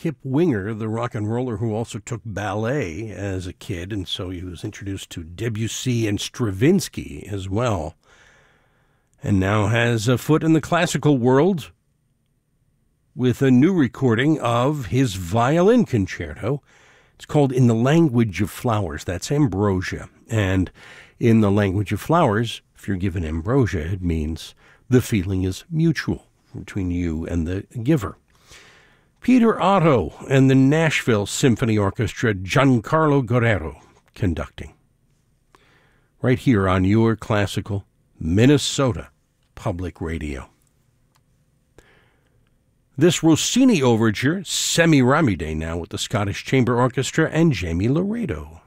Kip Winger, the rock and roller who also took ballet as a kid, and so he was introduced to Debussy and Stravinsky as well, and now has a foot in the classical world with a new recording of his violin concerto. It's called In the Language of Flowers. That's ambrosia. And in the language of flowers, if you're given ambrosia, it means the feeling is mutual between you and the giver. Peter Otto and the Nashville Symphony Orchestra, Giancarlo Guerrero conducting. Right here on your classical Minnesota Public Radio. This Rossini overture, Semiramide now with the Scottish Chamber Orchestra and Jamie Laredo.